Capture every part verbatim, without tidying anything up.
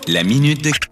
La minute de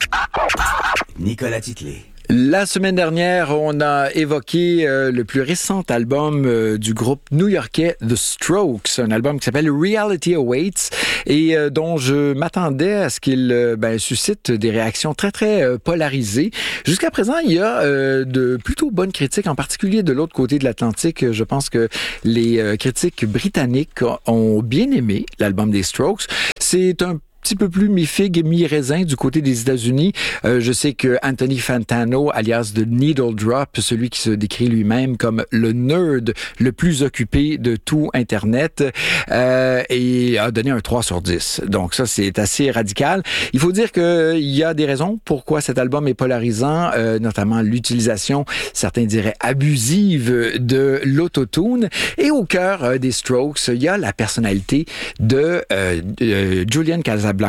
Nicolas Titley. La semaine dernière, on a évoqué euh, le plus récent album euh, du groupe new-yorkais The Strokes, un album qui s'appelle Reality Awaits et euh, dont je m'attendais à ce qu'il euh, ben, suscite des réactions très, très euh, polarisées. Jusqu'à présent, il y a euh, de plutôt bonnes critiques, en particulier de l'autre côté de l'Atlantique. Je pense que les euh, critiques britanniques ont bien aimé l'album des Strokes. C'est un petit peu plus mi-figue, mi-raisin du côté des États-Unis. Euh, je sais que Anthony Fantano, alias The Needle Drop, celui qui se décrit lui-même comme le nerd le plus occupé de tout Internet, euh, et a donné un trois sur dix. Donc ça, c'est assez radical. Il faut dire qu'il y a des raisons pourquoi cet album est polarisant, euh, notamment l'utilisation, certains diraient abusive, de l'autotune. Et au cœur euh, des Strokes, il y a la personnalité de, euh, de Julian Casablancas,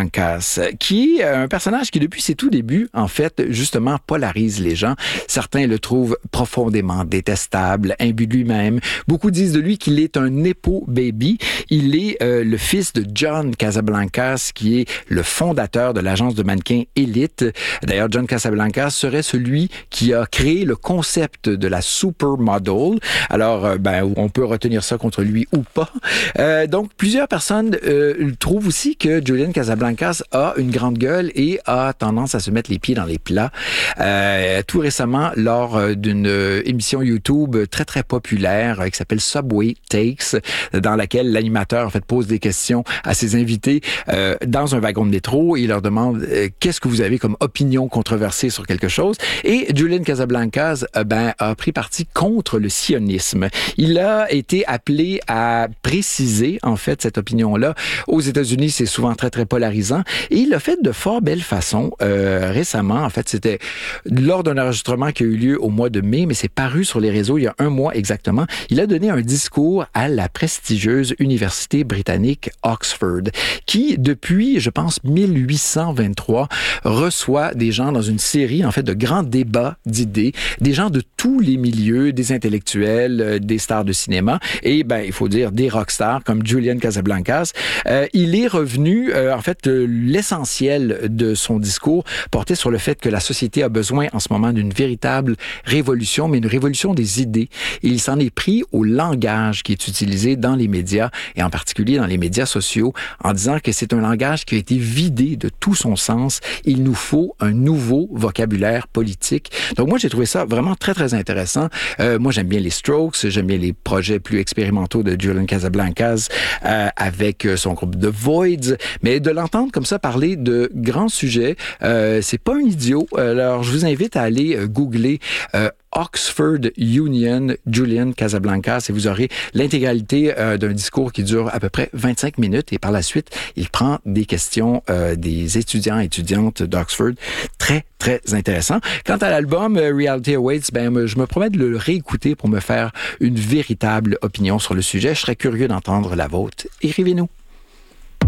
qui est un personnage qui, depuis ses tout débuts, en fait, justement, polarise les gens. Certains le trouvent profondément détestable, imbu de lui-même. Beaucoup disent de lui qu'il est un Nepo baby. Il est euh, le fils de John Casablancas, qui est le fondateur de l'agence de mannequins Elite. D'ailleurs, John Casablancas serait celui qui a créé le concept de la supermodel. Alors, euh, ben, on peut retenir ça contre lui ou pas. Euh, donc, plusieurs personnes euh, trouvent aussi que Julian Casablancas a une grande gueule et a tendance à se mettre les pieds dans les plats. Euh, tout récemment, lors d'une émission YouTube très, très populaire qui s'appelle Subway Takes, dans laquelle l'animateur, en fait, pose des questions à ses invités euh, dans un wagon de métro. Il leur demande euh, qu'est-ce que vous avez comme opinion controversée sur quelque chose. Et Julian Casablancas euh, ben, a pris parti contre le sionisme. Il a été appelé à préciser, en fait, cette opinion-là. Aux États-Unis, c'est souvent très, très polarisant. Et il l'a fait de fort belle façon euh, récemment. En fait, c'était lors d'un enregistrement qui a eu lieu au mois de mai, mais c'est paru sur les réseaux il y a un mois exactement. Il a donné un discours à la prestigieuse université britannique Oxford, qui, depuis, je pense, mille huit cent vingt-trois, reçoit des gens dans une série, en fait, de grands débats d'idées, des gens de tous les milieux, des intellectuels, des stars de cinéma, et, ben, il faut dire, des rockstars comme Julian Casablancas. Euh, il est revenu, euh, en fait, euh, l'essentiel de son discours portait sur le fait que la société a besoin en ce moment d'une véritable révolution, mais une révolution des idées. Et il s'en est pris au langage qui est utilisé dans les médias, et en particulier dans les médias sociaux, en disant que c'est un langage qui a été vidé de tout son sens. Il nous faut un nouveau vocabulaire politique. Donc moi, j'ai trouvé ça vraiment très, très intéressant. Euh, moi, j'aime bien les Strokes, j'aime bien les projets plus expérimentaux de Julian Casablancas euh, avec son groupe The Voids, mais de l'entendre comme ça parler de grands sujets, euh, c'est pas un idiot. Alors, je vous invite à aller euh, googler euh, Oxford Union, Julian Casablancas, et vous aurez l'intégralité euh, d'un discours qui dure à peu près vingt-cinq minutes, et par la suite, il prend des questions euh, des étudiants et étudiantes d'Oxford. Très, très intéressant. Quant à l'album euh, Reality Awaits, ben, je me promets de le réécouter pour me faire une véritable opinion sur le sujet. Je serais curieux d'entendre la vôtre. Écrivez-nous.